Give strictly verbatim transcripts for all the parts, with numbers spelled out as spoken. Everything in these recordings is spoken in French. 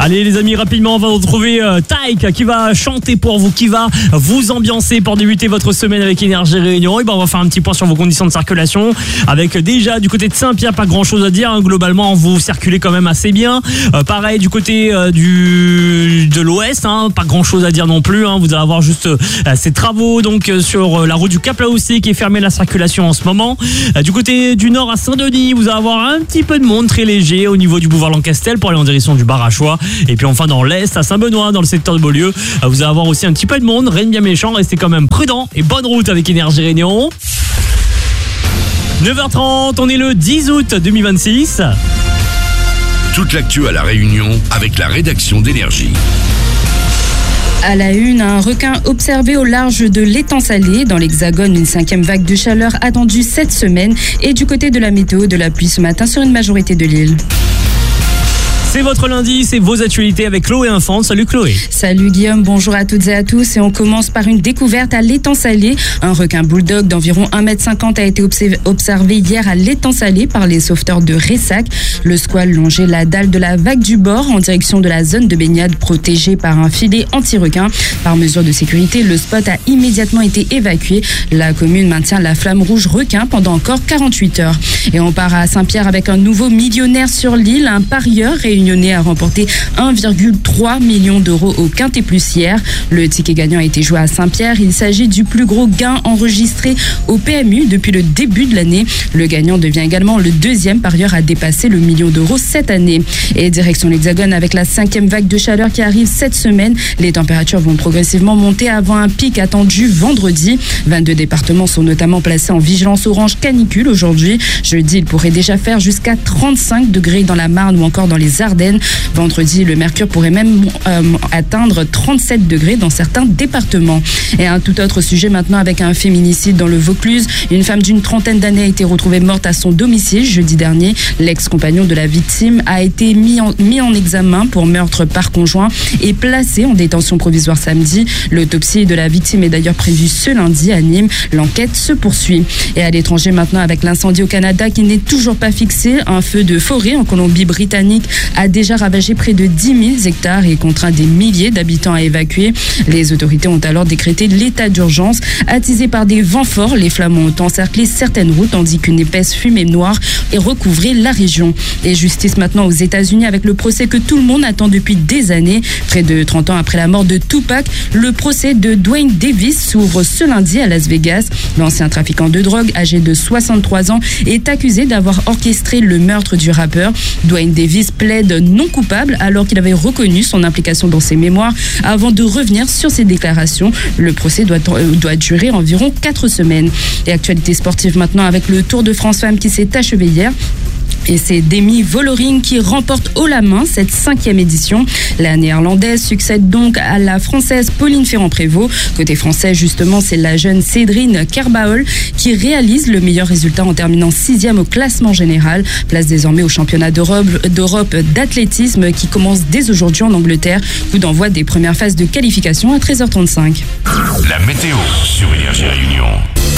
Allez les amis, rapidement on va retrouver euh, Taïk qui va chanter pour vous, qui va vous ambiancer pour débuter votre semaine avec Énergie Réunion. Et ben on va faire un petit point sur vos conditions de circulation avec déjà du côté de Saint-Pierre pas grand chose à dire, hein. Globalement vous circulez quand même assez bien. Euh, pareil du côté euh, du de l'ouest, hein, pas grand chose à dire non plus, hein. Vous allez avoir juste euh, ces travaux donc euh, sur euh, la route du Cap-Là-Aussi qui est fermée à la circulation en ce moment. Euh, du côté du nord à Saint-Denis, vous allez avoir un petit peu de monde très léger au niveau du boulevard Lancastel pour aller en direction du bar à Choix. Et puis enfin dans l'est à Saint-Benoît, dans le secteur de Beaulieu, euh, vous allez avoir aussi un petit peu de monde, rien de bien méchant, restez quand même prudent et bonne route avec Énergie Réunion. neuf heures trente, on est le dix août deux mille vingt-six. Toute l'actu à La Réunion avec la rédaction d'Énergie. À la une, un requin observé au large de l'étang Salé. Dans l'Hexagone, une cinquième vague de chaleur attendue cette semaine. Et du côté de la météo, de la pluie ce matin sur une majorité de l'île. C'est votre lundi, c'est vos actualités avec Chloé Infante. Salut Chloé. Salut Guillaume, bonjour à toutes et à tous. Et on commence par une découverte à l'étang Salé. Un requin bulldog d'environ un mètre cinquante a été observé hier à l'étang Salé par les sauveteurs de Ressac. Le squale longeait la dalle de la vague du bord en direction de la zone de baignade protégée par un filet anti-requin. Par mesure de sécurité, le spot a immédiatement été évacué. La commune maintient la flamme rouge requin pendant encore quarante-huit heures. Et on part à Saint-Pierre avec un nouveau millionnaire sur l'île, un parieur réunionnais a remporté un virgule trois million d'euros au Quintet Plus hier. Le ticket gagnant a été joué à Saint-Pierre. Il s'agit du plus gros gain enregistré au P M U depuis le début de l'année. Le gagnant devient également le deuxième parieur à dépasser le million d'euros cette année. Et direction l'Hexagone avec la cinquième vague de chaleur qui arrive cette semaine. Les températures vont progressivement monter avant un pic attendu vendredi. vingt-deux départements sont notamment placés en vigilance orange canicule aujourd'hui. Jeudi, il pourrait déjà faire jusqu'à trente-cinq degrés dans la Marne ou encore dans les Ardennes. Vendredi, le mercure pourrait même euh, atteindre trente-sept degrés dans certains départements. Et un tout autre sujet maintenant avec un féminicide dans le Vaucluse. Une femme d'une trentaine d'années a été retrouvée morte à son domicile jeudi dernier. L'ex-compagnon de la victime a été mis en, mis en examen pour meurtre par conjoint et placé en détention provisoire samedi. L'autopsie de la victime est d'ailleurs prévue ce lundi à Nîmes. L'enquête se poursuit. Et à l'étranger maintenant avec l'incendie au Canada qui n'est toujours pas fixé. Un feu de forêt en Colombie-Britannique a déjà ravagé près de dix mille hectares et contraint des milliers d'habitants à évacuer. Les autorités ont alors décrété l'état d'urgence. Attisés par des vents forts, les flammes ont encerclé certaines routes tandis qu'une épaisse fumée noire est recouvrée la région. Et justice maintenant aux États-Unis avec le procès que tout le monde attend depuis des années. Près de trente ans après la mort de Tupac, le procès de Duane Davis s'ouvre ce lundi à Las Vegas. L'ancien trafiquant de drogue, âgé de soixante-trois ans, est accusé d'avoir orchestré le meurtre du rappeur. Duane Davis plaide non coupable alors qu'il avait reconnu son implication dans ses mémoires avant de revenir sur ses déclarations. Le procès doit, doit durer environ quatre semaines. Et actualité sportive maintenant avec le Tour de France Femmes qui s'est achevé hier. Et c'est Demi Vollering qui remporte haut la main cette cinquième édition. La néerlandaise succède donc à la française Pauline Ferrand-Prévot. Côté français, justement, c'est la jeune Cédrine Kerbaol qui réalise le meilleur résultat en terminant sixième au classement général. Place désormais au championnat d'Europe, d'Europe d'athlétisme qui commence dès aujourd'hui en Angleterre. Coup d'envoi des premières phases de qualification à treize heures trente-cinq. La météo sur Énergie Réunion.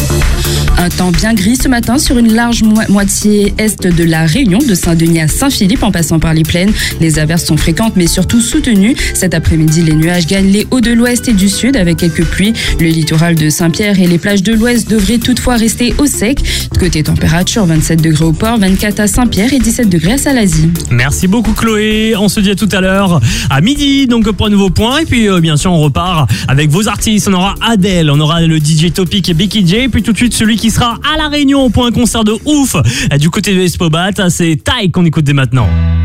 Un temps bien gris ce matin sur une large mo- moitié est de la Réunion, de Saint-Denis à Saint-Philippe en passant par les plaines. Les averses sont fréquentes mais surtout soutenues. Cet après-midi, les nuages gagnent les hauts de l'ouest et du sud avec quelques pluies. Le littoral de Saint-Pierre et les plages de l'ouest devraient toutefois rester au sec. Côté température, vingt-sept degrés au port, vingt-quatre à Saint-Pierre et dix-sept degrés à Salazie. Merci beaucoup Chloé, on se dit à tout à l'heure à midi donc pour un nouveau point et puis euh, bien sûr on repart avec vos artistes. On aura Adèle, on aura le D J Topic et Becky J et puis tout de suite celui qui sera à La Réunion pour un concert de ouf du côté de Espobat, c'est Taïk qu'on écoute dès maintenant.